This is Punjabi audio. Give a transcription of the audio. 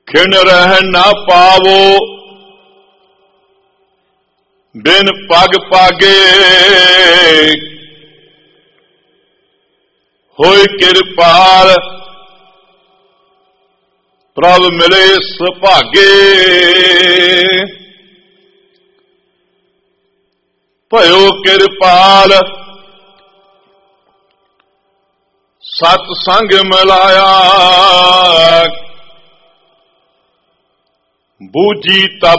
ਖਿਣ ਰਹਿ ਨਾ ਪਾਵੋ ਬਿਨ ਪਗ ਪਾਗੇ ਹੋਇ ਕਿਰਪਾਲ ਪ੍ਰਭ ਮਿਲੇ ਸੁਭਾਗੇ ਭਇਓ ਕਿਰਪਾਲ ਸਤ ਸੰਗ ਮਿਲਾਇਆ ਬੂਝੀ ਤਬ